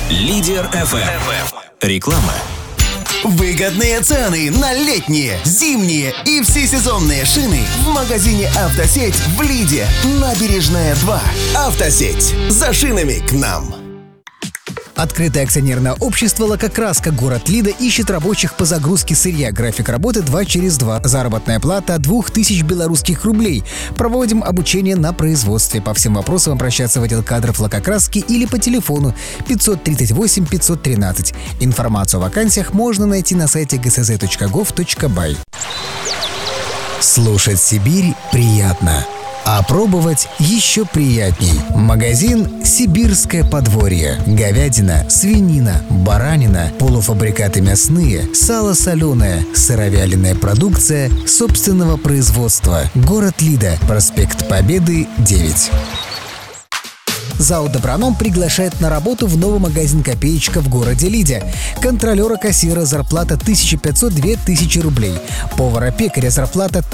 Лидер FM. Реклама. Выгодные цены на летние, зимние и всесезонные шины в магазине «Автосеть» в Лиде. Набережная 2. «Автосеть». За шинами к нам. Открытое акционерное общество «Лакокраска» город Лида ищет рабочих по загрузке сырья. График работы 2 через 2. Заработная плата 2000 белорусских рублей. Проводим обучение на производстве. По всем вопросам обращаться в отдел кадров «Лакокраски» или по телефону 538 513. Информацию о вакансиях можно найти на сайте gsz.gov.by. Слушать Сибирь приятно. А пробовать еще приятней. Магазин «Сибирское подворье». Говядина, свинина, баранина, полуфабрикаты мясные, сало соленое, сыровяленая продукция собственного производства. Город Лида, проспект Победы, 9. ЗАО «Доброном» приглашает на работу в новый магазин «Копеечка» в городе Лиде. Контролера-кассира зарплата 1500-2000 рублей. Повара-пекаря зарплата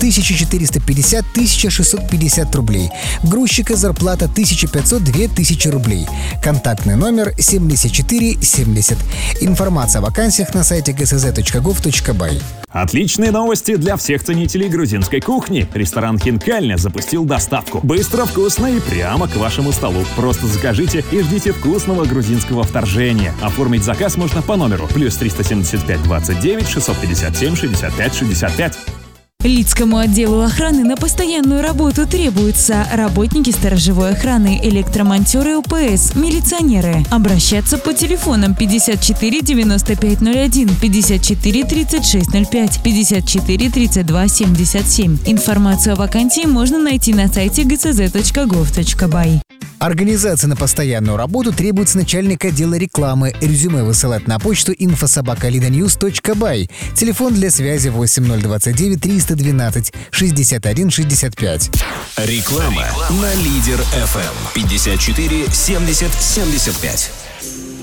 1450-1650 рублей. Грузчика зарплата 1500-2000 рублей. Контактный номер 7470. Информация о вакансиях на сайте gsz.gov.by. Отличные новости для всех ценителей грузинской кухни. Ресторан «Хинкальня» запустил доставку. Быстро, вкусно и прямо к вашему столу. Просто закажите и ждите вкусного грузинского вторжения. Оформить заказ можно по номеру +375 29 657 65 65. Лидскому отделу охраны на постоянную работу требуются работники сторожевой охраны, электромонтеры УПС, милиционеры. Обращаться по телефонам 54 95 01, 54 36 05, 54 32 77. Информацию о вакансии можно найти на сайте gsz.gov.by. Организация на постоянную работу требует с начальника отдела рекламы. Резюме высылать на почту info@lidanews.by. Телефон для связи 8029 312 61 65. Реклама на Лидер FM 54 70 75.